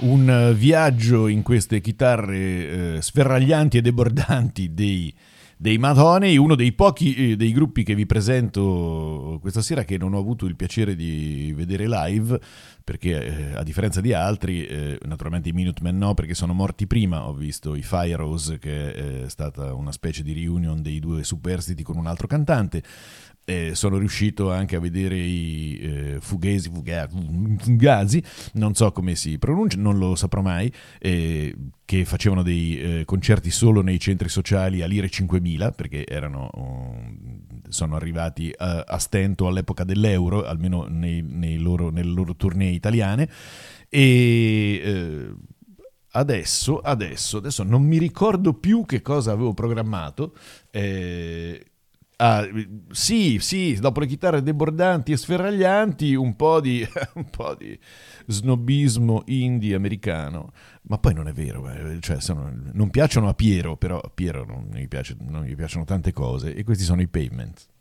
un viaggio in queste chitarre sferraglianti e debordanti dei Madonei, uno dei pochi dei gruppi che vi presento questa sera che non ho avuto il piacere di vedere live, perché a differenza di altri, naturalmente i Minutemen no, perché sono morti prima. Ho visto i Fire Hose, che è stata una specie di reunion dei due superstiti con un altro cantante. Sono riuscito anche a vedere i Fugazi, non so come si pronuncia, non lo saprò mai, che facevano dei concerti solo nei centri sociali a lire 5.000, perché sono arrivati a stento all'epoca dell'euro, almeno nelle loro tournée italiane. E adesso non mi ricordo più che cosa avevo programmato. Sì, dopo le chitarre debordanti e sferraglianti, un po' di snobismo indie americano, ma poi non è vero, cioè non piacciono a Piero, però a Piero non gli piacciono tante cose, e questi sono i Pavement.